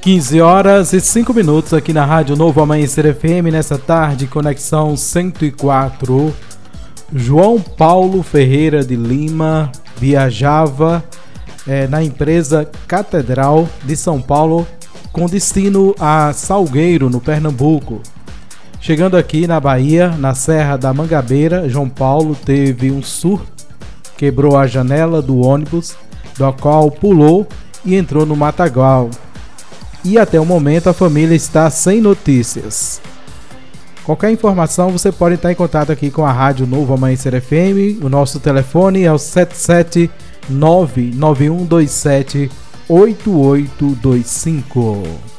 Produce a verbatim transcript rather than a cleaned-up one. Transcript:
quinze horas e cinco minutos aqui na Rádio Novo Amanhecer F M, nessa tarde, conexão cento e quatro. João Paulo Ferreira de Lima viajava é, na empresa Catedral de São Paulo com destino a Salgueiro, no Pernambuco. Chegando aqui na Bahia, na Serra da Mangabeira, João Paulo teve um surto, quebrou a janela do ônibus, do qual pulou e entrou no matagal. E até o momento a família está sem notícias. Qualquer informação você pode estar em contato aqui com a Rádio Novo Amanhecer F M. O nosso telefone é o sete sete nove nove um dois sete oito oito dois cinco.